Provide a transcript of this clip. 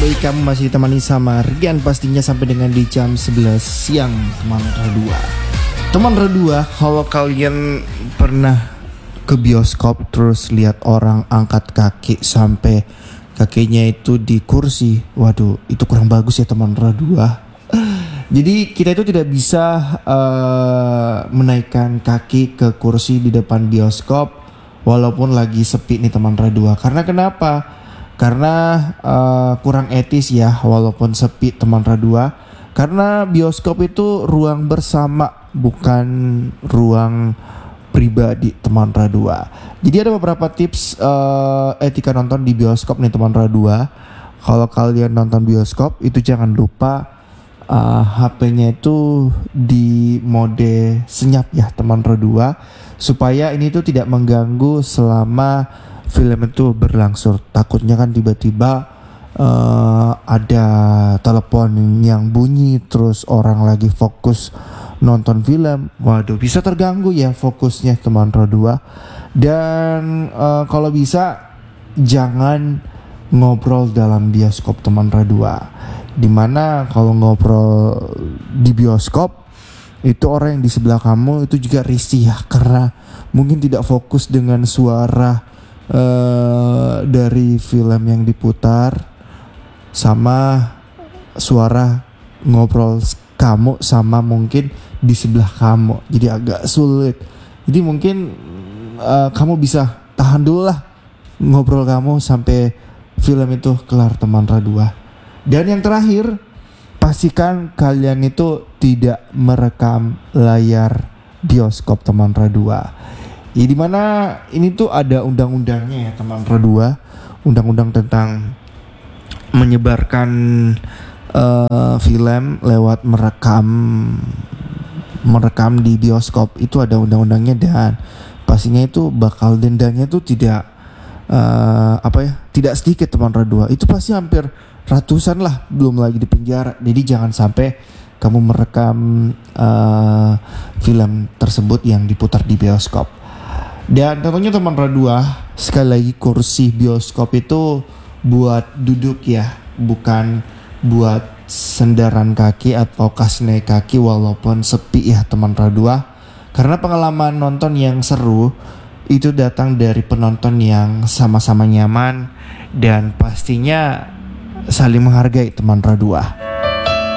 kamu masih ditemani sama Rian pastinya sampai dengan di jam 11 siang teman Radua. Teman Radua, kalau kalian pernah ke bioskop terus lihat orang angkat kaki sampai kakinya itu di kursi, waduh itu kurang bagus ya teman Radua. Jadi kita itu tidak bisa menaikkan kaki ke kursi di depan bioskop walaupun lagi sepi nih teman Radua. Karena kenapa? Karena kurang etis ya walaupun sepi teman Radua. Karena bioskop itu ruang bersama, bukan ruang pribadi teman Radua. Jadi ada beberapa tips etika nonton di bioskop nih teman Radua. Kalau kalian nonton bioskop itu jangan lupa HP-nya itu di mode senyap ya teman Radua, supaya ini tuh tidak mengganggu selama film itu berlangsung. Takutnya kan tiba-tiba ada telepon yang bunyi terus orang lagi fokus nonton film, waduh bisa terganggu ya fokusnya teman Radua. Dan kalau bisa jangan ngobrol dalam bioskop teman Radua. Dimana kalau ngobrol di bioskop itu orang yang di sebelah kamu itu juga risih ya, karena mungkin tidak fokus dengan suara dari film yang diputar sama suara ngobrol kamu sama mungkin di sebelah kamu, jadi agak sulit. Jadi mungkin kamu bisa tahan dulu lah ngobrol kamu sampai film itu kelar teman Radua. Dan yang terakhir, pastikan kalian itu tidak merekam layar bioskop teman Radua. Ya dimana ini tuh ada undang-undangnya ya teman Radua, undang-undang tentang menyebarkan film lewat merekam di bioskop itu ada undang-undangnya, dan pastinya itu bakal dendanya tuh tidak tidak sedikit teman Radua. Itu pasti hampir ratusan lah, belum lagi di penjara. Jadi jangan sampai kamu merekam film tersebut yang diputar di bioskop. Dan tentunya teman Radua, sekali lagi kursi bioskop itu buat duduk ya, bukan buat sendaran kaki atau kasne kaki walaupun sepi ya teman Radua. Karena pengalaman nonton yang seru itu datang dari penonton yang sama-sama nyaman dan pastinya saling menghargai teman Radua.